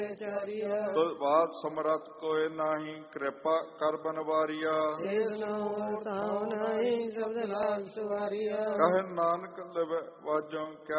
ਚਾਰੀਆ। ਤੁਧ ਬਾਤ ਸਮਰਥ ਕੋਇ ਨਾਹੀ, ਕਿਰਪਾ ਕਰ ਬਨਵਾਰੀਆ। ਇਸ ਨੂੰ ਤਾਉ ਨਹੀਂ, ਸ਼ਬਦ ਲਾਗ ਸਵਾਰੀਆ। ਕਹੇ ਨਾਨਕ ਲਵੈ ਵਾਜੋਂ ਕਿਆ